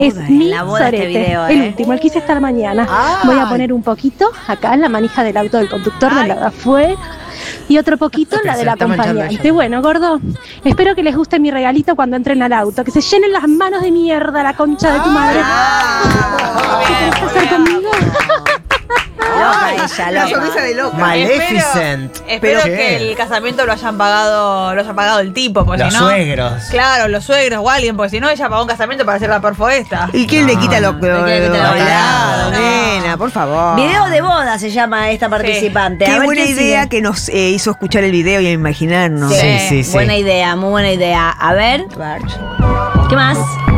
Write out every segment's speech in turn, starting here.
Es mi la boda este sorete, video, el último, el que hice esta mañana. Voy a poner un poquito acá en la manija del auto del conductor, de la de afuera, y otro poquito en la del acompañante. Bueno, gordo, espero que les guste mi regalito cuando entren al auto, que se llenen las manos de mierda, la concha de tu madre. ¿Qué querés hacer conmigo? Loca ella, La loca. sonrisa de loca. Maleficent. Espero ¿Pero que qué? el casamiento lo hayan pagado el tipo, porque Los si no. suegros. Claro, los suegros o alguien, porque si no ella pagó un casamiento para hacer la perfoesta. ¿Y quién le quita lo bailado, No. nena? Por favor. Video de boda se llama esta participante. A Qué ver buena qué idea sigue. que nos hizo escuchar el video y a imaginarnos. Sí. Buena idea, muy buena idea. A ver. ¿Qué más?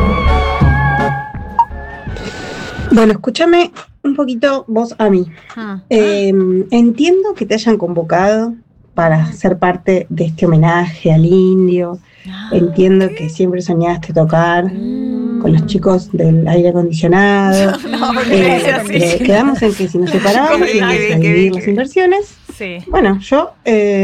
Bueno, escúchame un poquito vos a mí. Entiendo que te hayan convocado para ser parte de este homenaje al indio. Entiendo que siempre soñaste tocar con los chicos del aire acondicionado. Quedamos en que si nos separábamos íbamos a dividir las inversiones. Sí. Bueno, yo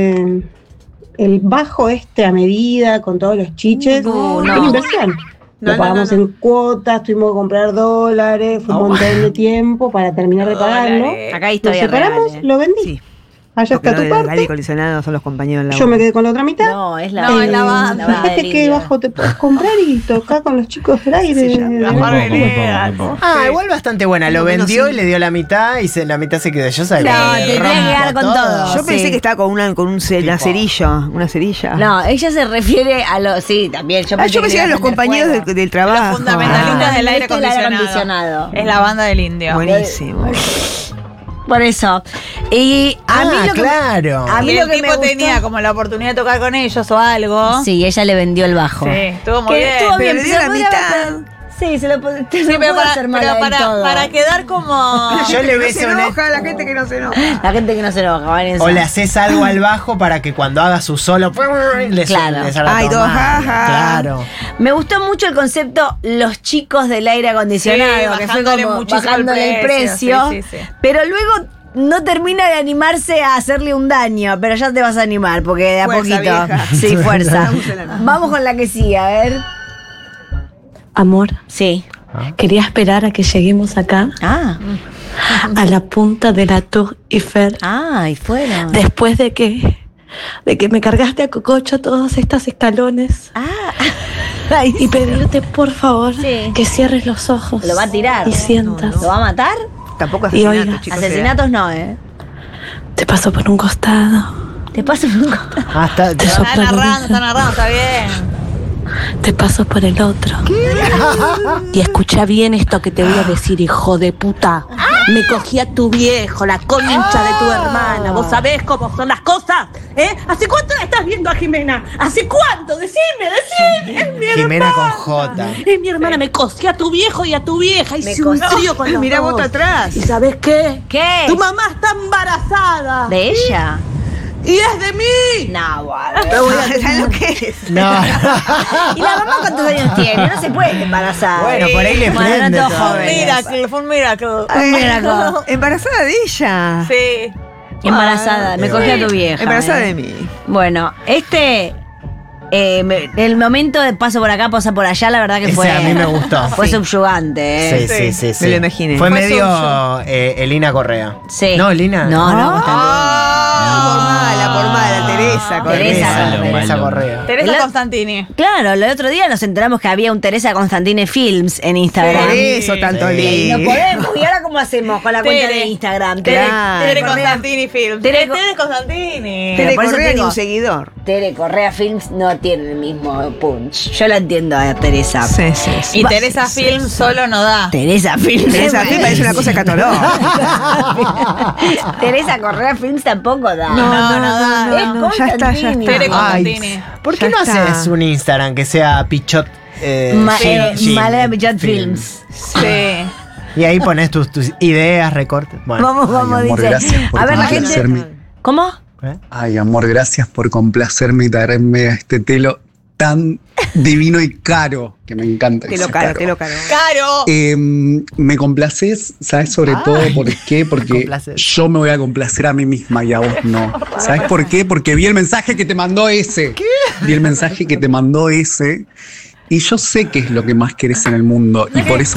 el bajo a medida con todos los chiches, una inversión. Lo pagamos en cuotas, tuvimos que comprar dólares, fue un montón de tiempo para terminar de pagarlo. Acá hay Nos historia separamos, real, lo vendí. Sí. Allá Porque está tu lo del aire parte. acondicionado son los compañeros en la Yo me quedé con la otra mitad. No, es la No, es la banda. la banda Fíjate del qué indio. bajo te puedes comprar y tocar con los chicos del aire. La Margarita. Igual bastante buena. Lo vendió y le dio la mitad y la mitad se quedó. Yo sabía No, que tendría que quedar con todo. Yo pensé Sí. que estaba con una cerilla. Una cerilla. No, ella se refiere a los. Sí, también. Yo Yo pensé que eran los compañeros del trabajo. Los fundamentalistas del aire Este es el aire acondicionado. acondicionado. Es la banda del indio. Buenísimo. Por eso. Y a mí lo que. claro. A mí Y lo el que me tipo gustó- tenía como la oportunidad de tocar con ellos o algo. Sí, ella le vendió el bajo. Sí, estuvo muy Que bien. estuvo Pero bien, le dio se la podría mitad. haber- Sí, se lo puede, Sí, pero para quedar como. Yo le No ves se enoja, la gente que no se enoja. La gente que no se enoja, Vanessa. O le haces algo al bajo para que cuando haga su solo le Claro. salga Ay, todo todo, mal. jaja. Claro. Me gustó mucho el concepto los chicos del aire acondicionado, Sí, que fue bajándole como muchísimo bajándole el el precio. precio. Sí. Pero luego no termina de animarse a hacerle un daño, pero ya te vas a animar, porque de a Fuerza, poquito. vieja. Sí, fuerza. Úsela. Vamos con la que sigue, a ver. Amor, Sí. quería esperar a que lleguemos acá, Ah, a la punta de la Tour Eiffel, y fueron. después de que me cargaste a cococho todos estos escalones, Ay, y pedirte por favor Sí. que cierres los ojos lo va a tirar. y sientas. ¿Lo va a matar? Tampoco Y asesinato, oiga. chicos. Asesinatos no, Te paso por un costado, Te paso por un costado. Hasta te Está soplo la narrando, está bien. te paso por el otro. Y escucha bien esto que te voy a decir, hijo de puta. Me cogí a tu viejo, la concha de tu hermana. ¿Vos sabés cómo son las cosas? ¿Hace cuánto la estás viendo a Jimena? ¿Hace cuánto? Decime. Es mi Jimena hermana. con J. Es mi hermana. Me cogí a tu viejo y a tu vieja. Y Me se un cosió. trío con los Mirá dos. vos atrás. ¿Y sabés qué? ¿Qué? Tu mamá está embarazada. ¿De ella? Y es de mí. No, bueno. ¿Sabes lo que es? No. ¿Y la mamá cuántos años tiene? No se puede embarazar. Bueno, por ahí le Bueno, prende no todos todavía. jóvenes. Fue un miracle. Mira, Embarazada de ella. Sí. embarazada. Me cogí a tu vieja. Embarazada de mí. Bueno, el momento de paso por acá, pasa por allá, la verdad que Ese fue. a mí me gustó. Fue subyugante, Sí. Me lo imaginé. Fue Fue medio Elina Correa. Sí. No, Elina. No, no, Por mala, Teresa. Teresa Correa. Teresa El- Constantini. Claro, el otro día nos enteramos que había un Teresa Constantine Films en Instagram. Por eso tanto Sí. Y no lío. podemos. ¿Y ahora cómo hacemos con la cuenta Tere. de Instagram? Claro. Tere Correa- Constantini Film. Tere- Tere Constantini. Tere por eso Correa ni tengo- un seguidor. Tere Correa Films no tiene el mismo punch. Yo la entiendo a Teresa. Sí. Y Teresa Film solo no da. Teresa Films. Teresa Film parece una cosa escatológica. Teresa Correa Films tampoco da. No da. Es ya está. Constantini. Tere Ay, Constantini. ¿por qué Ya no está. haces un Instagram que sea Pichot? Malena Pichot Films. Sí. Y ahí pones tus ideas, recortes. Bueno. Vamos, Ay, amor, dice. gracias por A ver, la gente. complacerme. ¿Cómo? Ay, amor, gracias por complacerme y traerme a este telo tan divino y caro, que me encanta. que Te lo sea caro, te lo caro. Caro. Me complaces, ¿sabes sobre todo por qué? Porque complaces. yo me voy a complacer a mí misma y a vos no. ¿Sabes por qué? Porque vi el mensaje que te mandó ese. ¿Qué? Vi el mensaje que te mandó ese Y yo sé qué es lo que más querés en el mundo y por eso